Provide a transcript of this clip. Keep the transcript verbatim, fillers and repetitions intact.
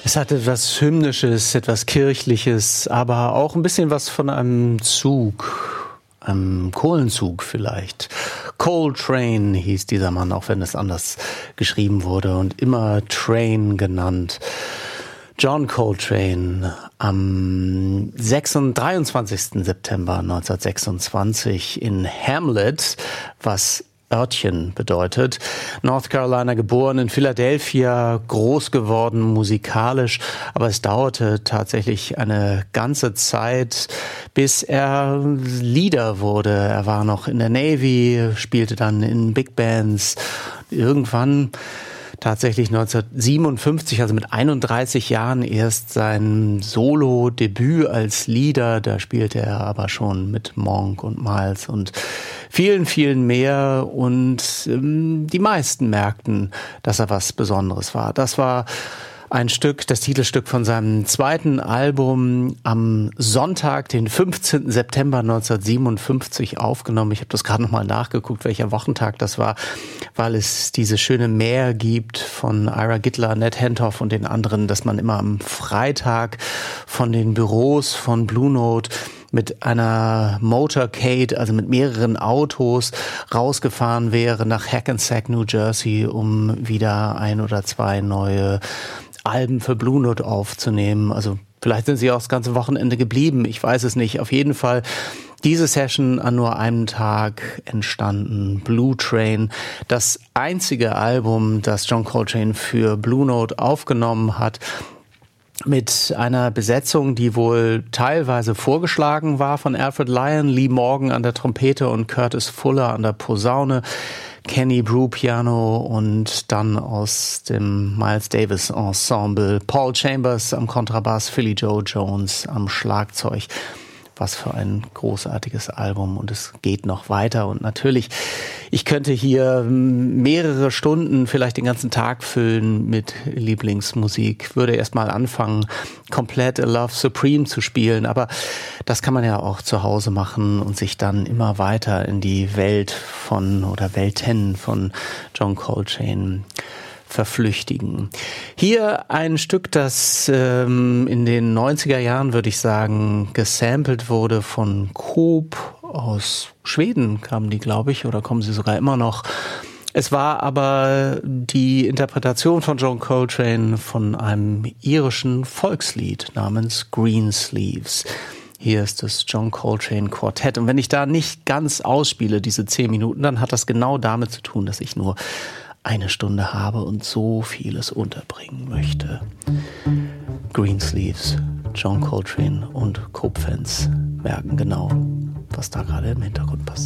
Es hat etwas Hymnisches, etwas Kirchliches, aber auch ein bisschen was von einem Zug, einem Kohlenzug vielleicht. Coltrane hieß dieser Mann, auch wenn es anders geschrieben wurde und immer Train genannt. John Coltrane am dreiundzwanzigsten September neunzehnhundertsechsundzwanzig in Hamlet, was Örtchen bedeutet. North Carolina geboren, in Philadelphia groß geworden, musikalisch, aber es dauerte tatsächlich eine ganze Zeit, bis er Leader wurde. Er war noch in der Navy, spielte dann in Big Bands. Irgendwann tatsächlich neunzehnhundertsiebenundfünfzig, also mit einunddreißig Jahren erst sein Solo-Debüt als Leader. Da spielte er aber schon mit Monk und Miles und vielen, vielen mehr. Und ähm, die meisten merkten, dass er was Besonderes war. Das war ein Stück, das Titelstück von seinem zweiten Album, am Sonntag, den fünfzehnten September neunzehnhundertsiebenundfünfzig aufgenommen. Ich habe das gerade nochmal nachgeguckt, welcher Wochentag das war, weil es diese schöne Mär gibt von Ira Gittler, Ned Hentoff und den anderen, dass man immer am Freitag von den Büros von Blue Note mit einer Motorcade, also mit mehreren Autos, rausgefahren wäre nach Hackensack, New Jersey, um wieder ein oder zwei neue Alben für Blue Note aufzunehmen. Also vielleicht sind sie auch das ganze Wochenende geblieben, ich weiß es nicht. Auf jeden Fall diese Session an nur einem Tag entstanden. Blue Train, das einzige Album, das John Coltrane für Blue Note aufgenommen hat, mit einer Besetzung, die wohl teilweise vorgeschlagen war von Alfred Lyon, Lee Morgan an der Trompete und Curtis Fuller an der Posaune, Kenny Brew Piano und dann aus dem Miles Davis Ensemble Paul Chambers am Kontrabass, Philly Joe Jones am Schlagzeug. Was für ein großartiges Album, und es geht noch weiter. Und natürlich, ich könnte hier mehrere Stunden, vielleicht den ganzen Tag füllen mit Lieblingsmusik. Würde erst mal anfangen, komplett A Love Supreme zu spielen. Aber das kann man ja auch zu Hause machen und sich dann immer weiter in die Welt von oder Welten von John Coltrane verflüchtigen. Hier ein Stück, das ähm, in den neunziger Jahren, würde ich sagen, gesampelt wurde von Coop aus Schweden, kamen die, glaube ich, oder kommen sie sogar immer noch. Es war aber die Interpretation von John Coltrane von einem irischen Volkslied namens Greensleeves. Hier ist das John Coltrane Quartett. Und wenn ich da nicht ganz ausspiele, diese zehn Minuten, dann hat das genau damit zu tun, dass ich nur eine Stunde habe und so vieles unterbringen möchte. Greensleeves, John Coltrane und Coop-Fans merken genau, was da gerade im Hintergrund passiert.